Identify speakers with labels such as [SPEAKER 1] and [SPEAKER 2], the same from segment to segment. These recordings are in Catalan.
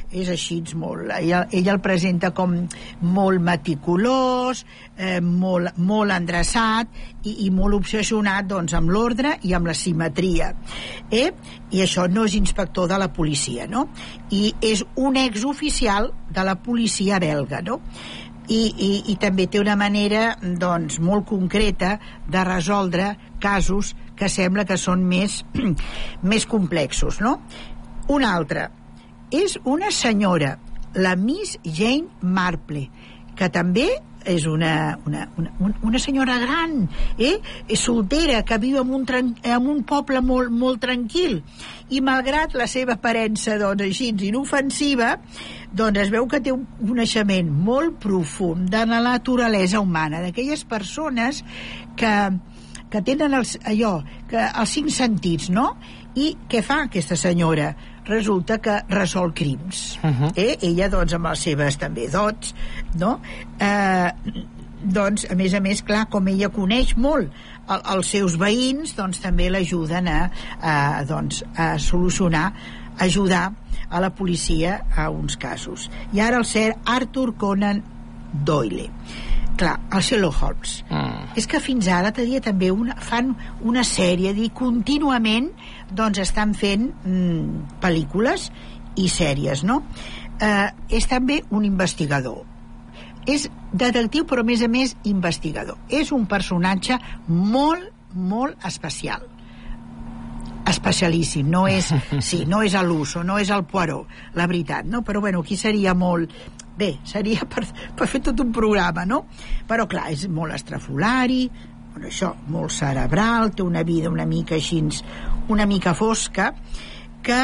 [SPEAKER 1] és així molt. Ella el presenta com molt meticulós, molt endreçat i molt obsessionat, doncs, amb l'ordre i amb la simetria. I això no és inspector de la policia, no? I és un exoficial de la policia belga, no? I també té una manera, doncs, molt concreta de resoldre casos que sembla que són més complexos, no? Una altra és una senyora, la Miss Jane Marple, que també és una senyora gran, és soltera, que viu en un poble molt tranquil, i malgrat la seva aparença, doncs, així inofensiva, doncs es veu que té un coneixement molt profund de la naturalesa humana, d'aquelles persones que tenen els 5 sentits, no? I què fa aquesta senyora? Resulta que resol crims. Ella, doncs, amb les seves també dots, no? Doncs, a més, clar, com ella coneix molt els seus veïns, doncs també l'ajuden a solucionar, ajudar a la policia a uns casos. I ara el Sir Arthur Conan Doyle. Clar, el Sherlock Holmes. És que fins ara també fan una sèrie, contínuament doncs estan fent pel·lícules i sèries, no? És també un investigador. És detectiu, però a més investigador. És un personatge molt especial. Especialíssim, no és a l'Uso, no és el Poirot, la veritat, no? Però bueno, aquí seria molt... Bé, seria per fer tot un programa, no? Però clar, és molt estrafolari, això, molt cerebral, té una vida una mica així, una mica fosca, que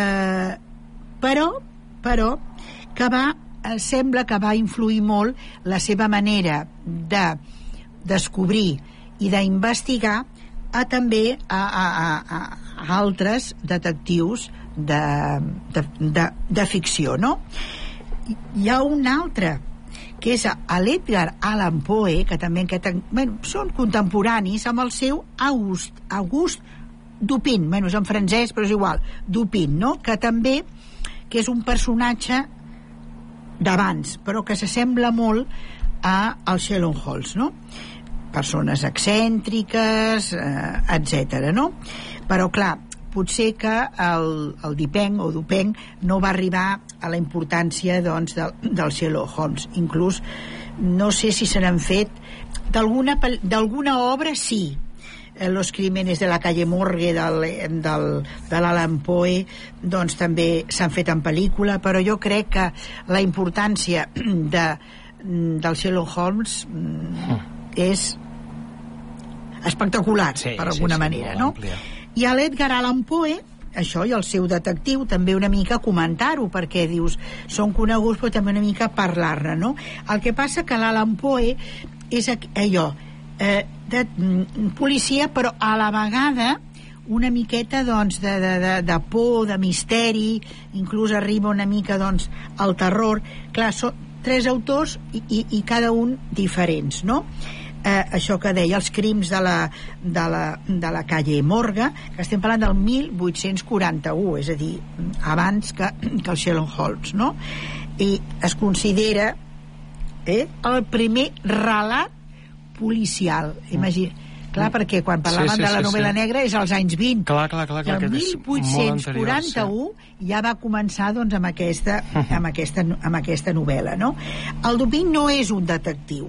[SPEAKER 1] però que sembla que va influir molt la seva manera de descobrir i d'investigar també a altres detectius de ficció, no? Hi ha un altre que és l'Edgar Allan Poe, que també són contemporanis amb el seu Auguste Dupin, és en francès però és igual, Dupin, no? Que és un personatge d'abans, però que s'assembla molt al Sherlock Holmes, no? Persones excèntriques, etc., no? Però clar, potser que el Dupin no va arribar a la importància, doncs, del Sherlock Holmes. Inclús no sé si se n'han fet d'alguna obra, sí. Los crímenes de la calle Morgue de l'Allan Poe, doncs també s'han fet en pel·lícula, però jo crec que la importància del Sherlock Holmes és espectacular, per alguna manera, no? I a l'Edgar Allan Poe, això, i el seu detectiu, també una mica comentar-ho, perquè dius, són coneguts, però també una mica parlar-ne, no? El que passa que l'Allan Poe és allò, de policia, però a la vegada una miqueta, doncs, de por, de misteri, inclús arriba una mica, doncs, al terror. Clar, són 3 autors i cada un diferents, no? Això que deia, els crims de la calle Morgue, que estem parlant del 1841, és a dir, abans que el Sherlock Holmes, no? I es considera el primer relat policial. Imagina, clar, perquè quan parlaven de la novel·la negra és als anys 20.
[SPEAKER 2] Clar,
[SPEAKER 1] el 1841 ja va començar, doncs, amb aquesta novel·la, no? El Dupin no és un detectiu,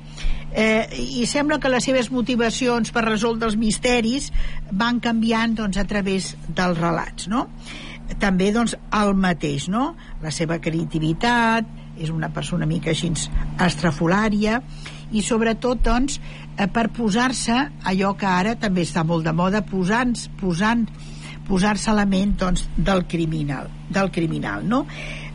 [SPEAKER 1] i sembla que les seves motivacions per resoldre els misteris van canviant, doncs, a través dels relats, no? També, doncs, el mateix, no? La seva creativitat, és una persona una mica així estrafolària, i sobretot, doncs, per posar-se allò que ara també està molt de moda, posar-se a la ment, doncs, del criminal, no?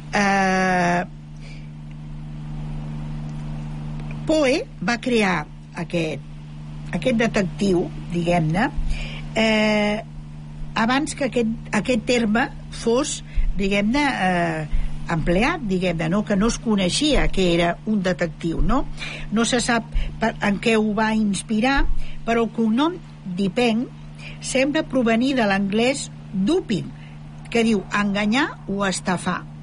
[SPEAKER 1] Poe va crear aquest detectiu, diguem-ne, abans que aquest terme fos, diguem-ne, empleat, diguem-ne, no? Que no es coneixia que era un detectiu, no? No se sap en què ho va inspirar, però el cognom Dupin sembla provenir de l'anglès duping, que diu enganyar o estafar.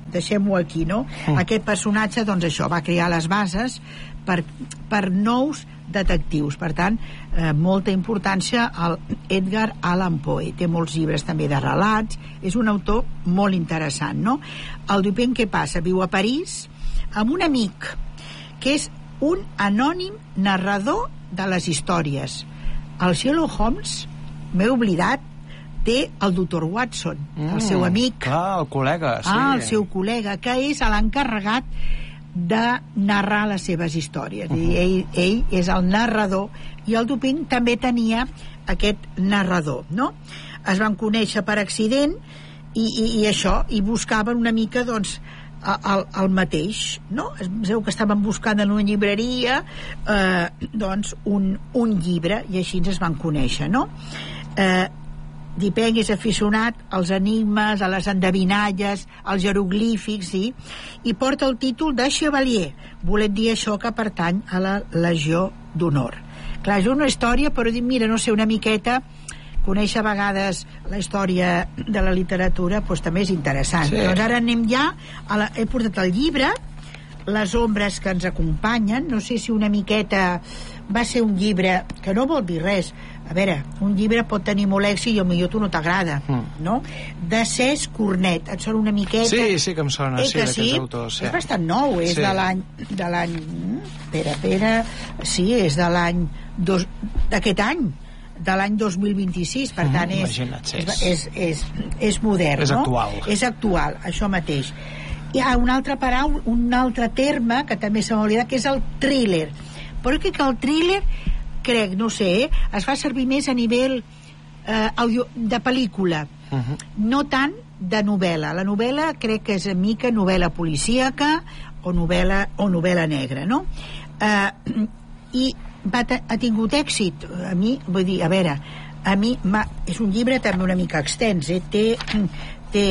[SPEAKER 1] deixem-ho aquí, no? Aquest personatge, doncs això, va crear les bases per nous detectius. Per tant, molta importància al Edgar Allan Poe. Té molts llibres també de relats, és un autor molt interessant, no? El Dupin, què passa? Viu a París amb un amic que és un anònim narrador de les històries. El Sherlock Holmes, m'he oblidat, té el doctor Watson, el seu amic.
[SPEAKER 2] Clar, el col·lega, sí.
[SPEAKER 1] El seu col·lega, que és l'encarregat de narrar les seves històries. Ell és el narrador, i el Dupin també tenia aquest narrador, no? Es van conèixer per accident i això, i buscaven una mica, doncs, el mateix, no? Es veu que estaven buscant en una llibreria doncs un llibre, i així es van conèixer, no? Dupin és aficionat als enigmes, a les endevinalles, als jeroglífics, sí? I porta el títol de Chevalier, volent dir això que pertany a la Legió d'Honor. Clar, és una història, però dic, mira, no sé, una miqueta, conèixer a vegades la història de la literatura, doncs també és interessant. Sí. Doncs ara anem ja he portat el llibre, Les ombres que ens acompanyen. No sé si una miqueta va ser un llibre que no vol dir res. A veure, un llibre pot tenir molt èxit i potser tu no t'agrada, no? De Cesc Cornet. Et sona una miqueta?
[SPEAKER 2] Sí que em sona, sí, d'aquests autors.
[SPEAKER 1] És bastant nou, és de l'any... Espera, sí, és de l'any... d'aquest any, de l'any 2026, per tant és modern,
[SPEAKER 2] és
[SPEAKER 1] no?
[SPEAKER 2] actual.
[SPEAKER 1] És actual, això mateix. Hi ha una altra paraula, un altre terme que també se m'ha oblidat, que és el thriller. Però crec que el thriller, no sé, es fa servir més a nivell de pel·lícula, no tant de novel·la. La novel·la crec que és mica novel·la policíaca o novel·la negra, no? I ha tingut èxit. A mi, vull dir, a veure, és un llibre també una mica extens, té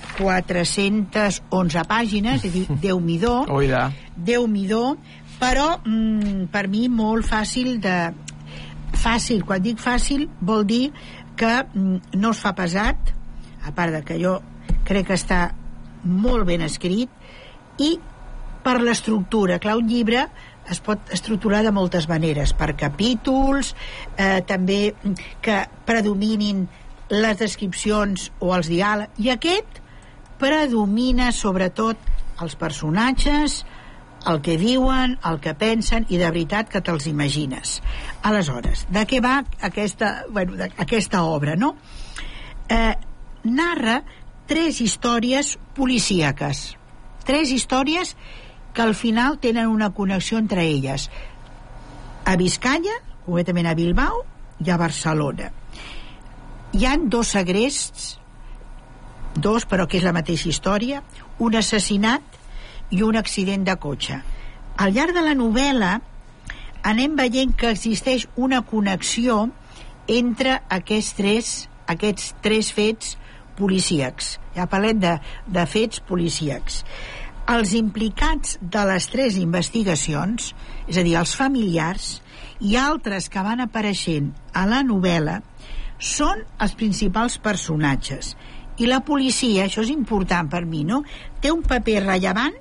[SPEAKER 1] 411 pàgines, és a dir, Déu-m'hi-do, però per mi molt fàcil fàcil, quan dic fàcil vol dir que no es fa pesat, a part de que jo crec que està molt ben escrit, i per l'estructura. Clar, un llibre es pot estructurar de moltes maneres, per capítols, també que predominin les descripcions o els diàlegs, i aquest predomina sobretot els personatges, el que diuen, el que pensen, i de veritat que te'ls imagines. Aleshores, de què va aquesta obra, no? Narra 3 històries policíaques, 3 històries que al final tenen una connexió entre elles. A Biscaya, concretament a Bilbao, i a Barcelona. Hi han 2 segrests, 2, però que és la mateixa història, un assassinat i un accident de cotxe. Al llarg de la novel·la anem veient que existeix una connexió entre aquests 3 fets policíacs. Ja parlem de fets policíacs. Els implicats de les 3 investigacions, és a dir, els familiars i altres que van apareixent a la novel·la, són els principals personatges. I la policia, això és important per mi, no? Té un paper rellevant,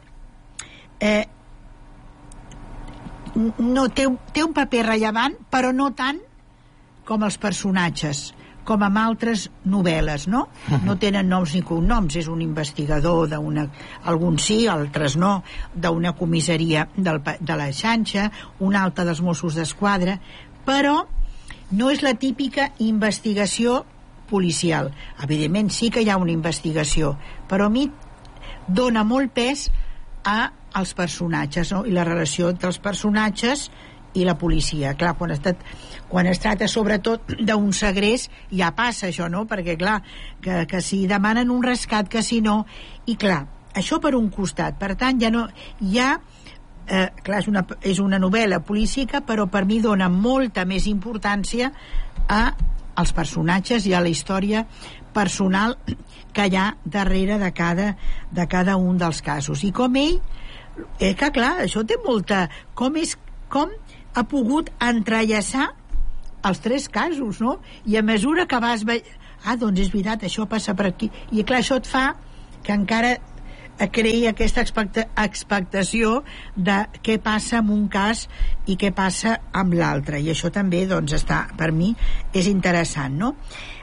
[SPEAKER 1] té un paper rellevant, però no tant com els personatges, com amb altres novel·les, no? No tenen noms ni cognoms, és un investigador alguns sí, altres no, d'una comissaria de la Xanxa, un altre dels Mossos d'Esquadra, però no és la típica investigació policial. Evidentment sí que hi ha una investigació, però a mi dona molt pes als personatges, no? I la relació entre els personatges i la policia. Clar, quan es tracta sobretot d'un segrest, ja passa això, no? Perquè clar, que si demanen un rescat, que si no, i clar, això per un costat. Per tant, ja no hi ha clar, és una novel·la policíaca, però per mi dona molta més importància als personatges i a la història personal que hi ha darrere de cada un dels casos. I com ell, que clar, això té molta... Com ha pogut entrellaçar els 3 casos, no? I a mesura que vas... doncs és veritat, això passa per aquí. I clar, això et fa que encara creï aquesta expectació de què passa en un cas i què passa amb l'altre, i això també doncs està, per mi és interessant, no?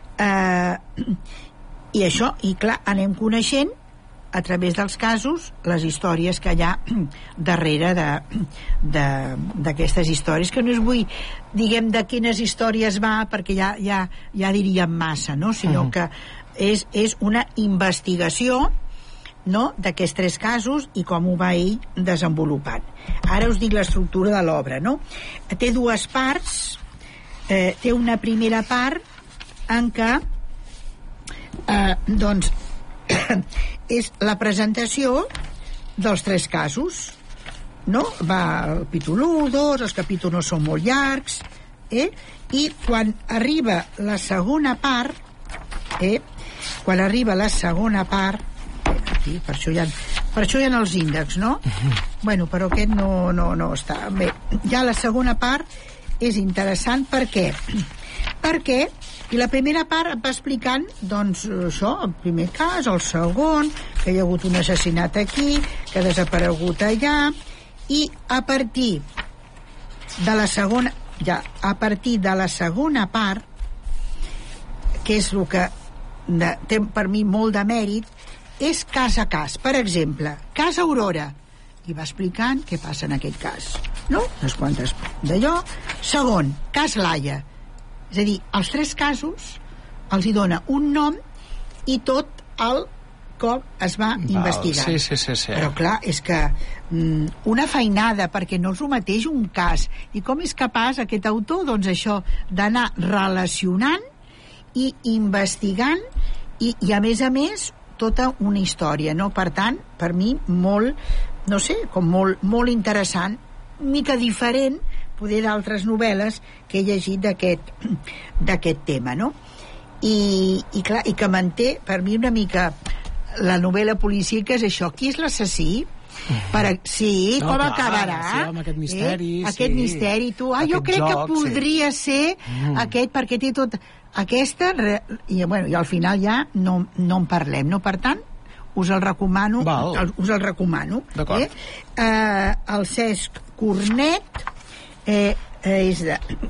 [SPEAKER 1] I això, i clar, anem coneixent a través dels casos les històries que hi ha darrere d'aquestes històries, que no us vull, diguem, de quines històries va, perquè ja diríem massa, no? Sinó que és una investigació, no?, d'aquests 3 casos i com ho va ell desenvolupant. Ara us dic l'estructura de l'obra, no? Té 2 parts. Té una primera part en què doncs és la presentació dels 3 casos, no? Va el capítol 1, 2, els capítols no són molt llargs, i quan arriba la segona part, aquí, per això hi ha els índexs, no? Bueno, però aquest no està bé. Ja la segona part és interessant. Per què? Perquè i la primera part va explicant, doncs, això, el primer cas, el segon, que hi ha hagut un assassinat aquí, que ha desaparegut allà, i a partir de la segona part, que és el que té per mi molt de mèrit, és cas a cas. Per exemple, cas Aurora, i va explicant què passa en aquest cas, no? Unes quantes d'allò. Segon, cas Laia. És a dir, els 3 casos els hi dona un nom i tot el com es va investigar.
[SPEAKER 2] Sí.
[SPEAKER 1] Però clar, és que una feinada, perquè no és el mateix un cas. I com és capaç aquest autor, doncs això, d'anar relacionant i investigant i a més tota una història, no? Per tant, per mi molt, no sé, com molt interessant, mica diferent poder d'altres novel·les que he llegit d'aquest tema, no? I clar, i que manté per mi una mica la novel·la policíaca, és això, qui és l'assassí? Sí, no, com acabarà?
[SPEAKER 2] Sí, amb aquest misteri.
[SPEAKER 1] Aquest misteri, tu. Jo crec que podria ser aquest, perquè té tot aquesta, i al final ja no en parlem, no? Per tant, us el recomano.
[SPEAKER 2] D'acord.
[SPEAKER 1] El Cesc Cornet és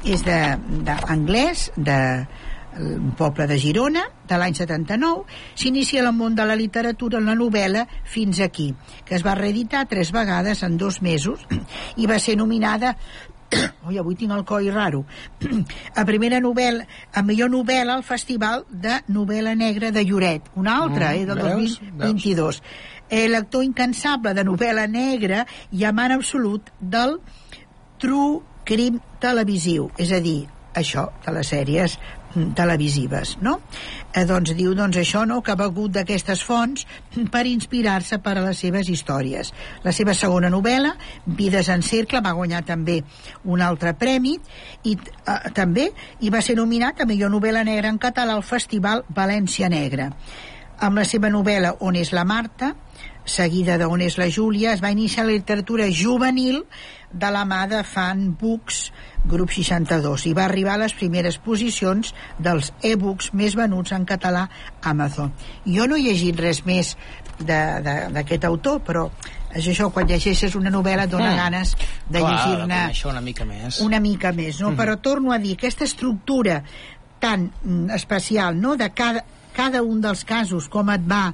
[SPEAKER 1] d'anglès, un poble de Girona, de l'any 79. S'inicia en el món de la literatura, en la novel·la, fins aquí, que es va reeditar 3 vegades en 2 mesos i va ser nominada avui tinc el coll raro a millor novel·la al Festival de Novel·la Negra de Lloret, una altra, del 2022. Lector incansable de novel·la negra i amant absolut del true crime televisiu, és a dir, això, de les sèries televisives, no? Doncs diu, això, no?, que ha begut d'aquestes fonts per inspirar-se per a les seves històries. La seva segona novel·la, Vides en cercle, va guanyar també un altre premi i també hi va ser nominat a millor novel·la negra en català al Festival València Negra. Amb la seva novel·la On és la Marta, seguida d'On és la Júlia, es va iniciar la literatura juvenil de la mà de Fan Books, grup 62, i va arribar a les primeres posicions dels e-books més venuts en català a Amazon. Jo no he llegit res més d'aquest autor, però és això, quan llegeixes una novel·la et dona ganes de llegir-ne una mica més, no? Però torno a dir, aquesta estructura tan especial, no?, de cada un dels casos, com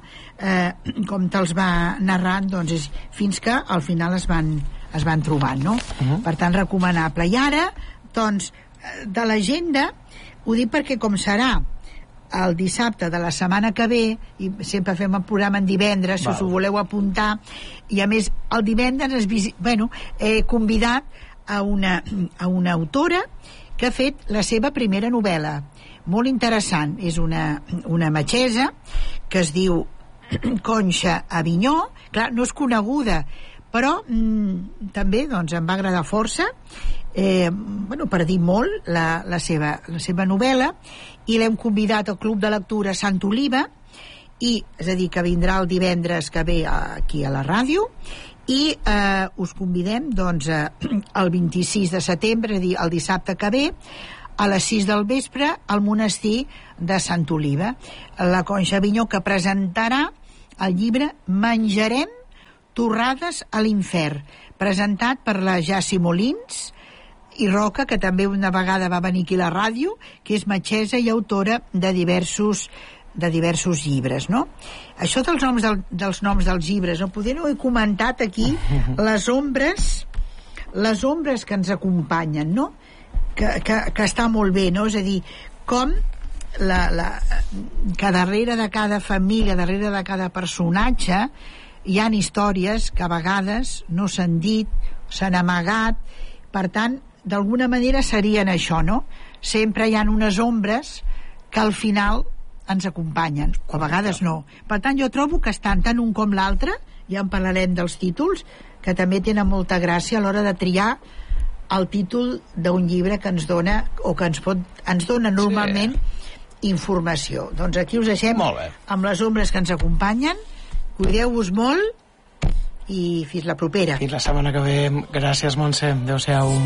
[SPEAKER 1] com te'ls va narrant, doncs és fins que al final es van trobant, no? Per tant, recomanable. I ara, doncs, de l'agenda, ho dic perquè com serà el dissabte de la setmana que ve, i sempre fem el programa en divendres, si us ho voleu apuntar, i a més el divendres he convidat a una autora que ha fet la seva primera novel·la, molt interessant. És una metgessa que es diu Conxa Avinyó. Clar, no és coneguda, però també doncs em va agradar força, per dir molt, la seva novel·la, i l'hem convidat al Club de Lectura Sant Oliva, és a dir, que vindrà el divendres que ve aquí a la ràdio, i us convidem doncs el 26 de setembre, és a dir, el dissabte que ve, a les 6 del vespre, al monestir de Sant Oliva. La Conxa Avinyó, que presentarà el llibre Menjarem torrades a l'infern, presentat per la Jaci Molins i Roca, que també una vegada va venir aquí a la ràdio, que és metgessa i autora de diversos llibres, no? Això dels noms dels llibres, no? Podríem haver comentat aquí les ombres que ens acompanyen, no? Que està molt bé, no? És a dir, com que darrere de cada família, darrere de cada personatge, hi han històries que a vegades no s'han dit, s'han amagat. Per tant, d'alguna manera serien això, no? Sempre hi ha unes ombres que al final ens acompanyen, o a vegades no. Per tant, jo trobo que estan tant un com l'altre, ja en parlarem dels títols, que també tenen molta gràcia a l'hora de triar el títol d'un llibre que ens dona, o que ens dona normalment informació. Doncs aquí us deixem amb les ombres que ens acompanyen. Cuideu-vos molt i fins la propera.
[SPEAKER 2] Fins la setmana que ve. Gràcies, Montse. Adéu-siau.